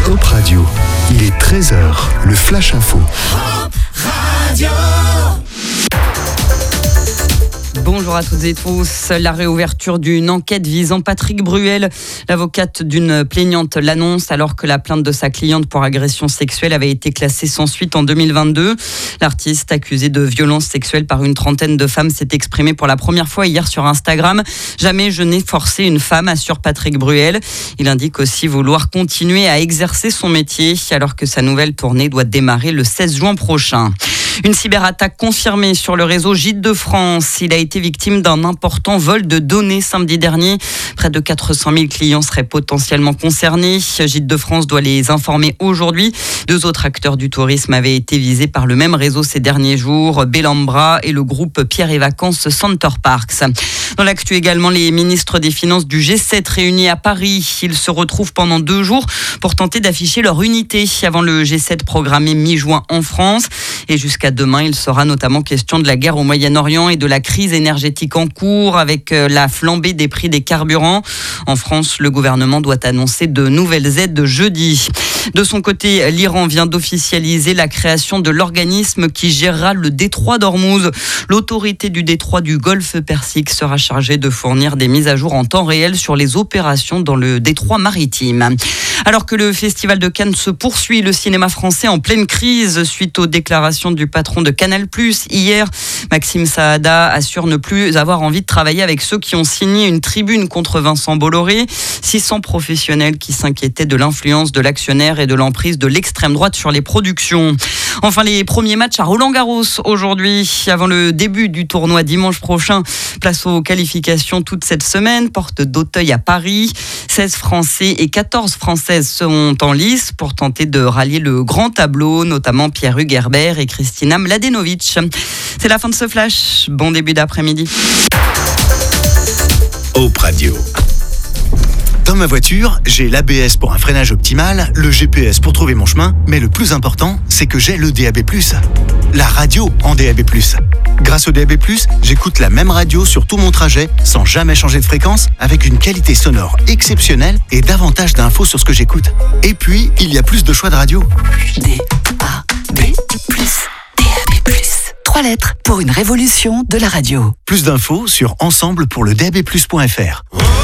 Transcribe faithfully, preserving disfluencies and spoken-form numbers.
Hop Radio. Il est treize heures, le Flash Info. Hop Radio. Bonjour à toutes et tous. La réouverture d'une enquête visant Patrick Bruel. L'avocate d'une plaignante l'annonce alors que la plainte de sa cliente pour agression sexuelle avait été classée sans suite en deux mille vingt-deux. L'artiste accusé de violence sexuelle par une trentaine de femmes s'est exprimé pour la première fois hier sur Instagram. Jamais je n'ai forcé une femme, assure Patrick Bruel. Il indique aussi vouloir continuer à exercer son métier alors que sa nouvelle tournée doit démarrer le seize juin prochain. Une cyberattaque confirmée sur le réseau Gîtes de France. Il a été victime d'un important vol de données samedi dernier. Près de quatre cent mille clients seraient potentiellement concernés. Gîtes de France doit les informer aujourd'hui. Deux autres acteurs du tourisme avaient été visés par le même réseau ces derniers jours, Bellambra et le groupe Pierre et Vacances Center Parks. Dans l'actu également, les ministres des Finances du G sept réunis à Paris. Ils se retrouvent pendant deux jours pour tenter d'afficher leur unité avant le G sept programmé mi-juin en France. Et jusqu'à demain, il sera notamment question de la guerre au Moyen-Orient et de la crise énergétique en cours avec la flambée des prix des carburants. En France, le gouvernement doit annoncer de nouvelles aides jeudi. De son côté, l'Iran vient d'officialiser la création de l'organisme qui gérera le détroit d'Ormuz. L'autorité du détroit du Golfe Persique sera chargée de fournir des mises à jour en temps réel sur les opérations dans le détroit maritime. Alors que le Festival de Cannes se poursuit, le cinéma français en pleine crise suite aux déclarations du patron de Canal plus. Hier, Maxime Saada assure ne plus avoir envie de travailler avec ceux qui ont signé une tribune contre Vincent Bolloré. six cents professionnels qui s'inquiétaient de l'influence de l'actionnaire et de l'emprise de l'extrême droite sur les productions. Enfin, les premiers matchs à Roland-Garros aujourd'hui, avant le début du tournoi dimanche prochain. Place aux qualifications toute cette semaine, porte d'Auteuil à Paris. seize Français et quatorze Françaises sont en lice pour tenter de rallier le grand tableau, notamment Pierre-Hugues Herbert et Kristina Mladenovic. C'est la fin de ce flash. Bon début d'après-midi. Hop Radio. Dans ma voiture, j'ai l'A B S pour un freinage optimal, le G P S pour trouver mon chemin, mais le plus important, c'est que j'ai le D A B plus. La radio en D A B plus. Grâce au D A B plus, j'écoute la même radio sur tout mon trajet, sans jamais changer de fréquence, avec une qualité sonore exceptionnelle et davantage d'infos sur ce que j'écoute. Et puis, il y a plus de choix de radio. D A B plus. D A B plus. Trois lettres pour une révolution de la radio. Plus d'infos sur ensemble pour le D A B plus point F R.